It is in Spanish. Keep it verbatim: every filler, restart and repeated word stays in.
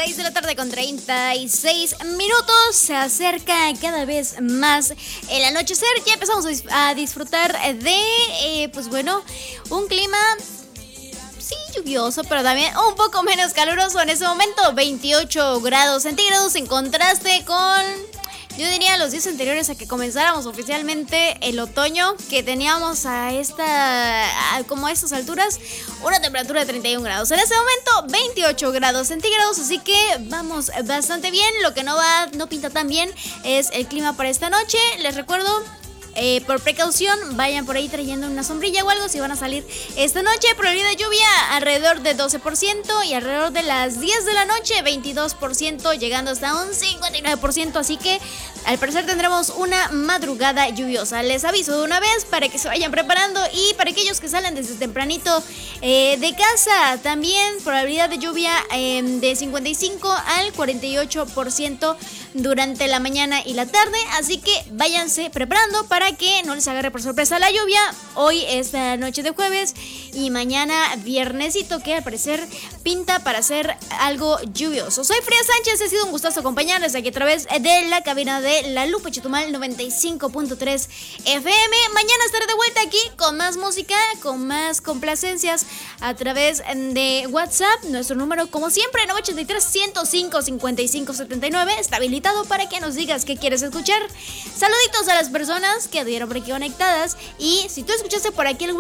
seis de la tarde con treinta y seis minutos. Se acerca cada vez más el anochecer. Ya empezamos a disfrutar de, eh, pues bueno, un clima... sí, lluvioso, pero también un poco menos caluroso en ese momento. veintiocho grados centígrados en contraste con, yo diría, los días anteriores a que comenzáramos oficialmente el otoño, que teníamos a esta, a, como a estas alturas, una temperatura de treinta y un grados. En este momento, veintiocho grados centígrados, así que vamos bastante bien. Lo que no va, no pinta tan bien es el clima para esta noche. Les recuerdo... Eh, por precaución, vayan por ahí trayendo una sombrilla o algo si van a salir esta noche. Probabilidad de lluvia alrededor de doce por ciento y alrededor de las diez de la noche veintidós por ciento, llegando hasta un cincuenta y nueve por ciento. Así que al parecer tendremos una madrugada lluviosa. Les aviso de una vez para que se vayan preparando, y para aquellos que salen desde tempranito eh, de casa, también probabilidad de lluvia eh, de cincuenta y cinco al cuarenta y ocho por ciento durante la mañana y la tarde. Así que váyanse preparando para Para que no les agarre por sorpresa la lluvia hoy, esta noche de jueves, y mañana viernesito, que al parecer pinta para ser algo lluvioso. Soy Frida Sánchez, ha sido un gustazo acompañarles aquí a través de la cabina de La Lupa Chetumal noventa y cinco punto tres F M. Mañana estaré de vuelta aquí con más música, con más complacencias a través de WhatsApp. Nuestro número, como siempre, nueve ocho tres, ciento cinco, cincuenta y cinco setenta y nueve, está habilitado para que nos digas qué quieres escuchar. Saluditos a las personas que anduvieron por aquí conectadas, y si tú escuchaste por aquí el